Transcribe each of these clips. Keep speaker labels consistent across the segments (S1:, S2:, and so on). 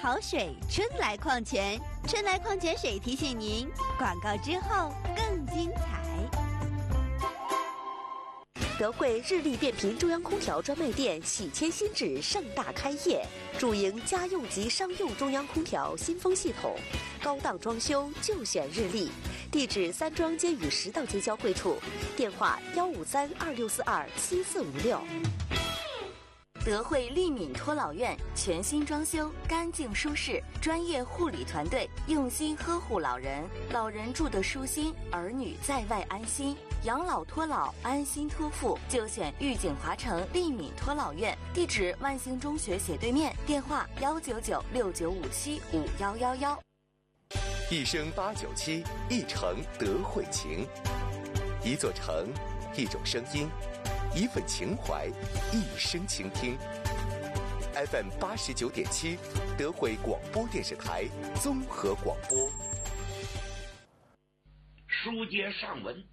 S1: 好水春来矿泉，春来矿泉水提醒您，广告之后更精彩。
S2: 德惠日立变频中央空调专卖店喜迁新址盛大开业，主营家用及商用中央空调新风系统，高档装修就选日立。地址三庄街与食道街交汇处，电话15326427456。德惠利敏托老院全新装修，干净舒适，专业护理团队用心呵护老人，老人住得舒心，儿女在外安心。养老托老，安心托付，就选玉景华城利敏托老院。地址万兴中学斜对面，电话19969575111。
S3: 一生897，一城德惠情，一座城，一种声音，一份情怀，一生倾听。FM 89.7，德惠广播电视台综合广播。
S4: 书接上文，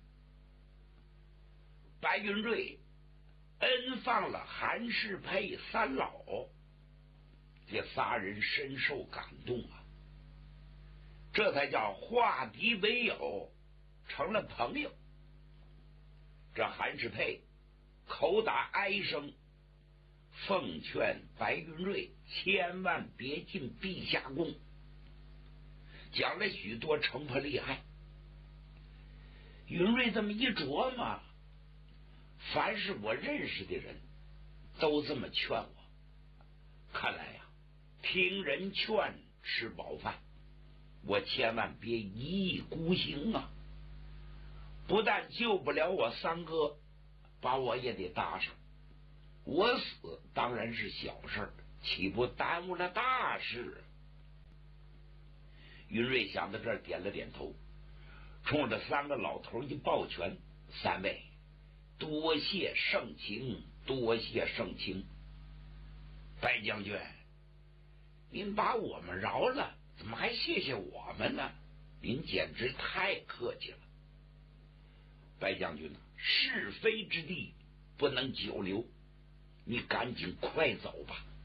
S4: 白云瑞恩放了韩世佩三老，这仨人深受感动啊，这才叫化敌为友，成了朋友。这韩世佩口打哀声，奉劝白云瑞千万别进陛下宫，讲了许多惩罚厉害。云瑞这么一琢磨，凡是我认识的人都这么劝我，看来呀，听人劝吃饱饭，我千万别一意孤行啊！不但救不了我三哥，把我也得搭上。我死当然是小事，岂不耽误了大事？云瑞想到这儿，点了点头，冲着三个老头一抱拳：“三位，多谢盛情，多谢盛情。白将军，您把我们饶了，怎么还谢谢我们呢？您简直太客气了。白将军呢，是非之地不能久留，你赶紧快走吧。”